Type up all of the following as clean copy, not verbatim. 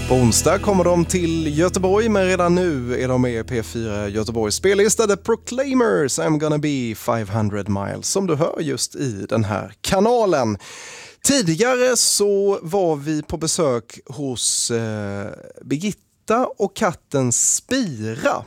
På onsdag kommer de till Göteborg, men redan nu är de med i P4 Göteborgs spellista The Proclaimers, I'm gonna be 500 miles, som du hör just i den här kanalen. Tidigare så var vi på besök hos Birgitta och katten Spira,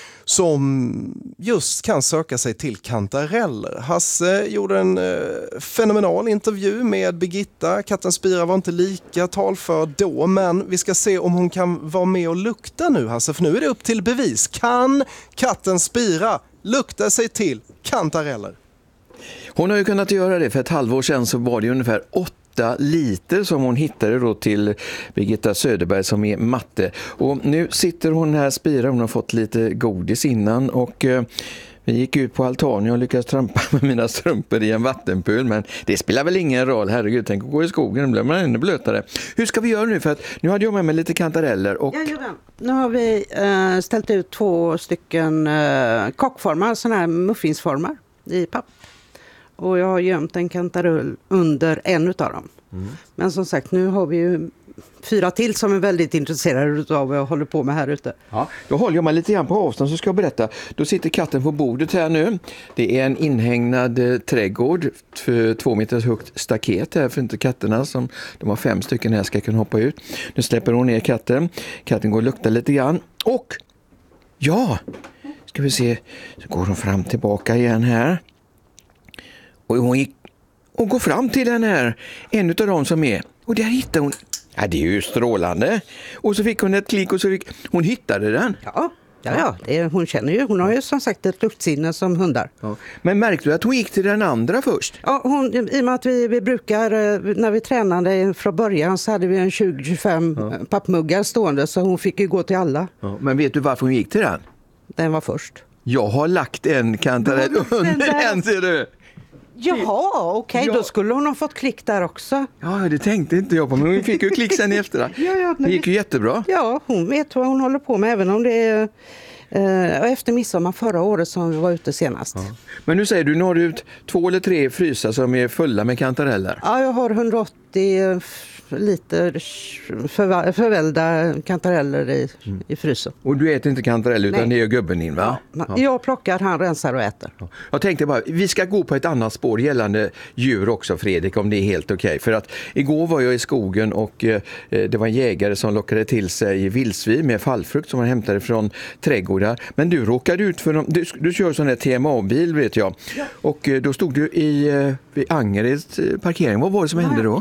som just kan söka sig till kantareller. Hasse gjorde en fenomenal intervju med Birgitta. Katten Spira var inte lika talför då, men vi ska se om hon kan vara med och lukta nu, Hasse, för nu är det upp till bevis. Kan katten Spira lukta sig till kantareller? Hon har ju kunnat göra det. För ett halvår sedan så var det ungefär 8 liter som hon hittade då till Birgitta Söderberg som är matte. Och nu sitter hon här, Spira, hon har fått lite godis innan och vi gick ut på altanen och lyckades trampa med mina strumpor i en vattenpöl, men det spelar väl ingen roll, herregud, tänk att gå i skogen, då blir man ännu blötare. Hur ska vi göra nu? För att nu hade jag med mig lite kantareller och... Nu har vi ställt ut 2 stycken kockformar, sådana här muffinsformar i papp. Och jag har gömt en kantarull under en utav dem. Men som sagt, nu har vi ju 4 till som är väldigt intresserade av vad jag håller på med här ute. Ja, då håller jag mig lite grann på avstånd så ska jag berätta. Då sitter katten på bordet här nu. Det är en inhägnad trädgård för 2 meters högt staket här för inte katterna, som de har 5 stycken här, ska kunna hoppa ut. Nu släpper hon ner katten. Katten går och luktar lite grann. Och ja, ska vi se, så går hon fram tillbaka igen här. Och hon gick och går fram till den här, en av dem som är. Och där hittade hon, ja, det är ju strålande. Och så fick hon ett klick och så fick hon hittade den. Ja, hon känner ju, hon har ju som sagt ett luktsinne som hundar. Ja. Men märkte du att hon gick till den andra först? Ja, i och med att vi brukar, när vi tränade från början så hade vi en 20-25 pappmuggar stående, så hon fick ju gå till alla. Ja. Men vet du varför hon gick till den? Den var först. Jag har lagt en kantarell under den, ser du. Jaha, okej. Då skulle hon ha fått klick där också. Ja, det tänkte inte jag på, men hon fick ju klick sen efter. Det gick ju jättebra. Ja, hon vet vad hon håller på med, även om det är efter midsommar förra året som vi var ute senast. Ja. Men nu säger du, nu har du ut 2 eller 3 frysar som är fulla med kantareller. Ja, jag har 180 liter förvällda kantareller i frysen. Och du äter inte kantareller utan det är gubben in, va? Ja. Jag plockar, han rensar och äter. Ja. Jag tänkte bara, vi ska gå på ett annat spår gällande djur också, Fredrik, om det är helt okej. För att igår var jag i skogen och det var en jägare som lockade till sig vildsvin med fallfrukt som han hämtade från trädgårdar. Men du råkade ut för du kör sån här TMA-bil, vet jag. Ja. Och då stod du vid Angereds parkering. Vad var det som hände då?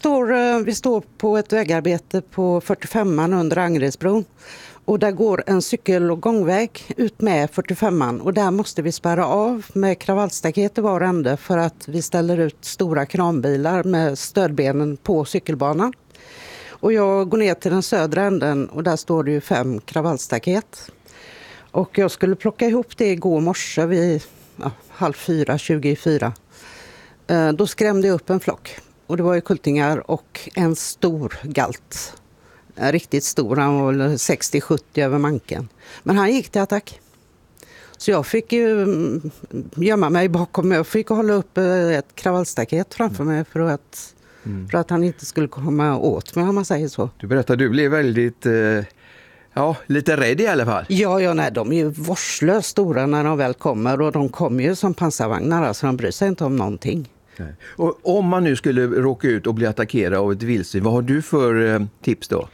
Vi står på ett vägarbete på 45an under Angeredsbron. Och där går en cykel- och gångväg ut med 45an. Och där måste vi spärra av med kravallstaket i var ände för att vi ställer ut stora kranbilar med stödbenen på cykelbanan. Och jag går ner till den södra änden och där står det ju 5 kravallstaket. Och jag skulle plocka ihop det igår morse vid 3:30, 24. Då skrämde jag upp en flock. Och det var ju kultingar och en stor galt. Riktigt stor, han var 60-70 över manken. Men han gick till attack. Så jag fick ju gömma mig bakom. Jag fick hålla upp ett kravallstaket framför mig för att han inte skulle komma åt mig, om man säger så. Du berättade, du blev väldigt... lite rädd i alla fall. Ja, nej, de är ju vårdslöst stora när de väl kommer. Och de kommer ju som pansarvagnar, alltså de bryr sig inte om någonting. Nej. Och om man nu skulle råka ut och bli attackerad av ett vildsvin, vad har du för tips då?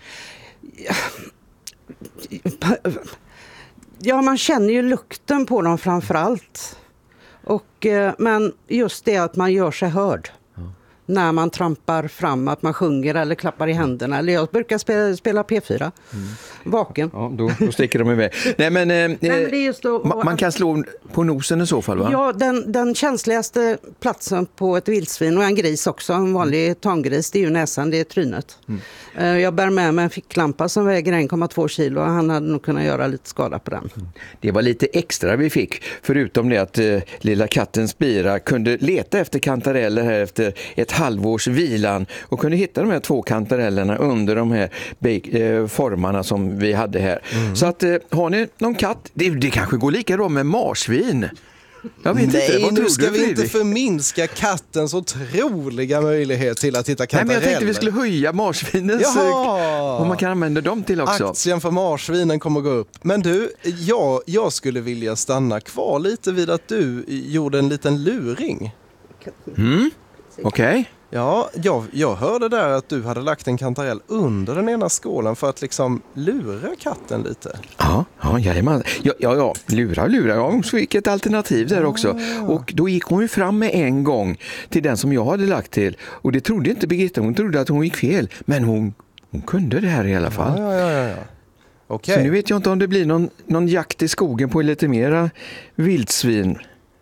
Ja, man känner ju lukten på dem framförallt. Men just det att man gör sig hörd. När man trampar fram, att man sjunger eller klappar i händerna. Eller jag brukar spela P4. Vaken. Ja, då sticker de iväg. Nej, men det är just då, man kan slå på nosen i så fall, va? Ja, den känsligaste platsen på ett vildsvin och en gris också, en vanlig tangris, det är ju näsan, det är trynet. Jag bär med mig en ficklampa som väger 1,2 kilo och han hade nog kunnat göra lite skada på den. Det var lite extra vi fick, förutom det att lilla katten Spira kunde leta efter kantareller här efter ett halvårs vilan och kunde hitta de här 2 kantarellerna under de här formarna som vi hade här. Så att har ni någon katt, det kanske går lika bra med marsvin. Jag vet inte. Nej, Vad nu tror ska du, vi inte Fredrik? förminska kattens otroliga möjlighet till att hitta Nej, kantareller. men jag tänkte vi skulle höja marsvinens, vad man kan använda dem till också. Aktien för marsvinen kommer gå upp. Men du, jag skulle vilja stanna kvar lite vid att du gjorde en liten luring. Okej. Ja, jag hörde där att du hade lagt en kantarell under den ena skålen för att liksom lura katten lite. Ja, jajamän. Ja, lura. Ja, hon fick ett alternativ där också. Och då gick hon ju fram med en gång till den som jag hade lagt till. Och det trodde inte Birgitta, hon trodde att hon gick fel. Men hon kunde det här i alla fall. Ja. Okej. Så nu vet jag inte om det blir någon jakt i skogen på lite mera vildsvin.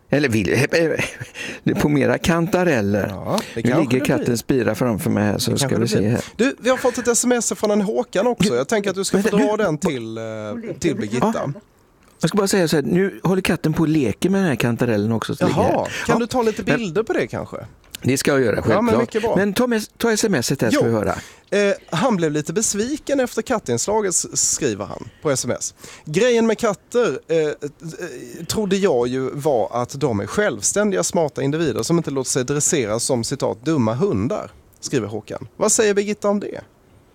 Eller på mera kantareller. Ja, det nu kanske ligger det kattens blir. spira framför mig här, så ska vi se här. Du, vi har fått ett sms från en Håkan också. Jag tänker att du ska få dra den till Birgitta. Jag ska bara säga så här, nu håller katten på att leka med den här kantarellen också. Jaha, kan du ta lite bilder på det kanske? Det ska jag göra, självklart. men mycket bra. Men ta smset här ska vi höra. Han blev lite besviken efter kattinslaget, skriver han på sms. Grejen med katter trodde jag ju var att de är självständiga, smarta individer som inte låter sig dresseras som citat dumma hundar, skriver Håkan. Vad säger Birgitta om det?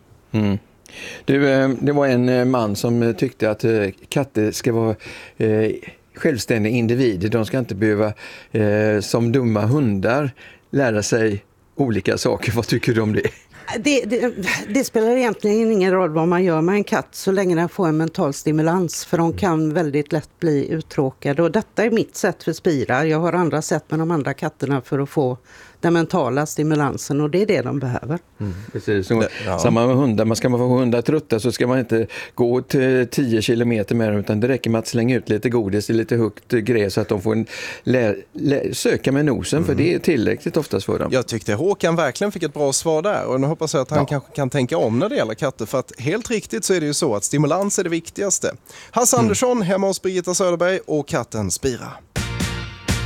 Det var en man som tyckte att katter ska vara självständiga individer. De ska inte behöva som dumma hundar lära sig olika saker. Vad tycker du om det? Det spelar egentligen ingen roll vad man gör med en katt så länge den får en mental stimulans, för de kan väldigt lätt bli uttråkade, och detta är mitt sätt för Spira. Jag har andra sätt med de andra katterna för att få den mentala stimulansen, och det är det de behöver. Precis. Samma med hundar, ska man få hundar trötta så ska man inte gå till 10 kilometer med dem, utan det räcker med att slänga ut lite godis i lite högt gräs så att de får söka med nosen, för det är tillräckligt oftast för dem. Jag tyckte Håkan verkligen fick ett bra svar där, och nu hoppas jag att han kanske kan tänka om när det gäller katter, för att helt riktigt så är det ju så att stimulans är det viktigaste. Hasse Andersson hemma hos Birgitta Söderberg och katten Spira.